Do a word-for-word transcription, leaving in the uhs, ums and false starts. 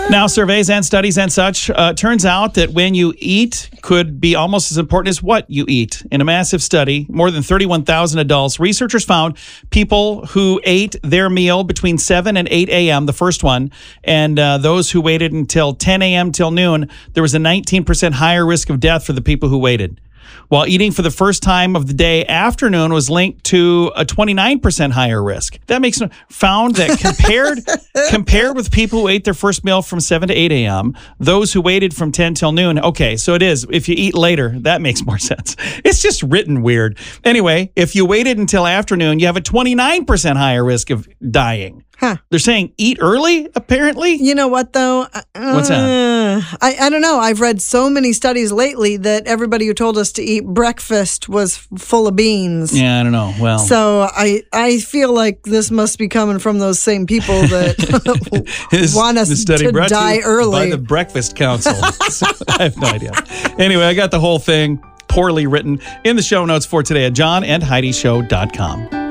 Now, surveys and studies and such, uh, turns out that when you eat could be almost as important as what you eat. In a massive study, more than thirty-one thousand adults, researchers found people who ate their meal between seven and eight a.m., the first one, and uh, those who waited until ten a.m. till noon, there was a nineteen percent higher risk of death for the people who waited. While eating for the first time of the day afternoon was linked to a twenty-nine percent higher risk. That makes no, found that compared compared with people who ate their first meal from seven to eight a.m., those who waited from ten till noon. Okay, so it is. If you eat later, that makes more sense. It's just written weird. Anyway, if you waited until afternoon, you have a twenty-nine percent higher risk of dying. Huh. They're saying eat early, apparently. You know what, though? Uh, What's that? I, I don't know. I've read so many studies lately that everybody who told us to eat breakfast was full of beans. Yeah, I don't know. Well, so I I feel like this must be coming from those same people that want us study to brought die to you early. by the Breakfast Council. So I have no idea. Anyway, I got the whole thing poorly written in the show notes for today at john and heidi show dot com.